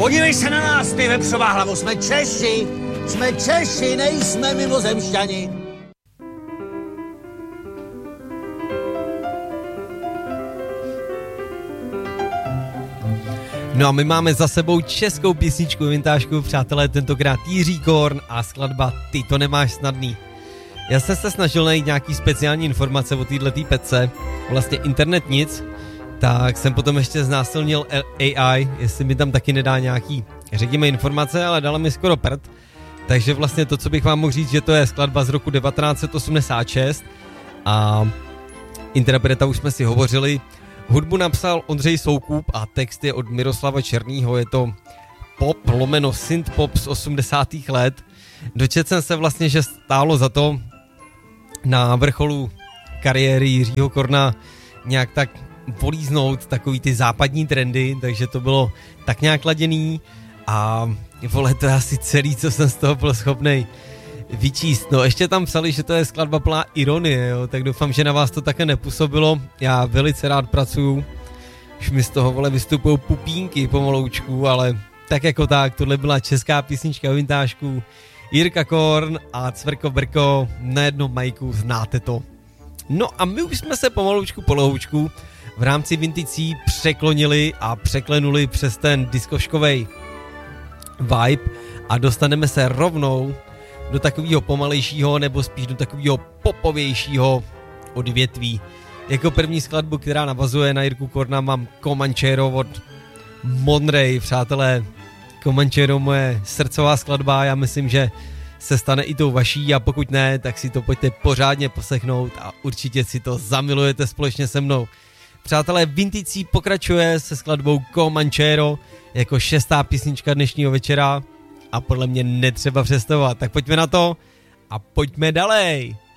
Podívej se na nás, ty vepřová hlavo, jsme Češi, nejsme mimozemšťani. No a my máme za sebou českou písničku vintážku, přátelé, tentokrát Jiří Korn a skladba Ty to nemáš snadný. Já jsem se snažil najít nějaký speciální informace o této pecce, vlastně internet nic, tak jsem potom ještě znásilnil AI, jestli mi tam taky nedá nějaký, řekněme, informace, ale dala mi skoro prd. Takže vlastně to, co bych vám mohl říct, že to je skladba z roku 1986 a interpreta už jsme si hovořili. Hudbu napsal Ondřej Soukup a text je od Miroslava Černýho, je to pop / synth-pop z 80. let. Dočetl jsem se vlastně, že stálo za to na vrcholu kariéry Jiřího Korna nějak tak volíznout takový ty západní trendy, takže to bylo tak nějak laděný a vole, to je asi celý, co jsem z toho byl schopnej vyčíst. No ještě tam psali, že to je skladba plná ironie, jo, tak doufám, že na vás to také nepůsobilo. Já velice rád pracuju, už mi z toho, vole, vystupují pupínky pomaloučku, ale tak jako tak, tohle byla česká písnička o vintážku, Jirka Korn a Cvrko Brko na jednom majku, znáte to. No a my už jsme se pomaloučku v rámci Vinticí překlonili a překlenuli přes ten diskoškovej vibe a dostaneme se rovnou do takového pomalejšího nebo spíš do takového popovějšího odvětví. Jako první skladbu, která navazuje na Jirku Korna, mám Comanchero od Monterey, přátelé. Comanchero moje srdcová skladba, já myslím, že se stane i tou vaší a pokud ne, tak si to pojďte pořádně poslechnout a určitě si to zamilujete společně se mnou. Přátelé, Vinticí pokračuje se skladbou Comanchero jako 6. písnička dnešního večera a podle mě netřeba přestavovat. Tak pojďme na to a pojďme dalej.